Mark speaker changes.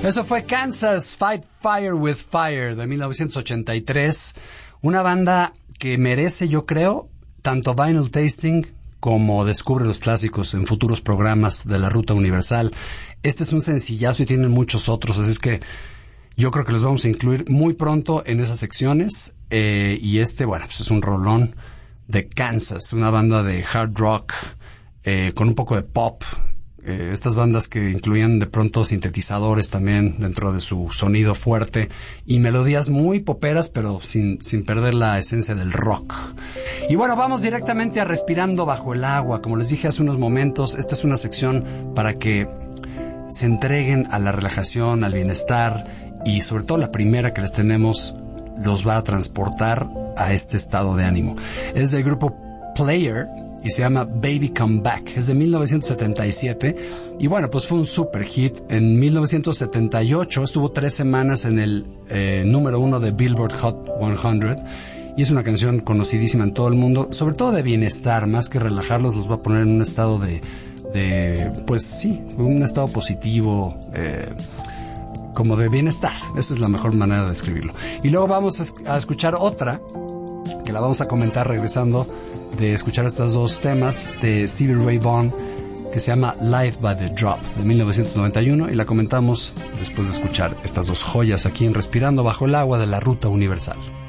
Speaker 1: Eso fue Kansas, Fight Fire with Fire, de 1983. Una banda que merece, yo creo, tanto Vinyl Tasting como Descubre los Clásicos en futuros programas de la Ruta Universal. Este es un sencillazo y tienen muchos otros, así es que yo creo que los vamos a incluir muy pronto en esas secciones. Y bueno, pues es un rolón de Kansas, una banda de hard rock con un poco de pop. Estas bandas que incluían de pronto sintetizadores también dentro de su sonido fuerte y melodías muy poperas, pero sin perder la esencia del rock. Y bueno, vamos directamente a Respirando Bajo el Agua. Como les dije hace unos momentos, esta es una sección para que se entreguen a la relajación, al bienestar, y sobre todo la primera que les tenemos los va a transportar a este estado de ánimo. Es del grupo Player y se llama Baby Come Back. Es de 1977 y bueno, pues fue un super hit. En 1978 estuvo 3 semanas en el número 1 de Billboard Hot 100 y es una canción conocidísima en todo el mundo, sobre todo de bienestar. Más que relajarlos, los va a poner en un estado de pues sí, un estado positivo, como de bienestar. Esa es la mejor manera de describirlo. Y luego vamos a escuchar otra que la vamos a comentar regresando de escuchar estos dos temas de Stevie Ray Vaughan, que se llama Live by the Drop, de 1991, y la comentamos después de escuchar estas dos joyas aquí en Respirando Bajo el Agua de la Ruta Universal.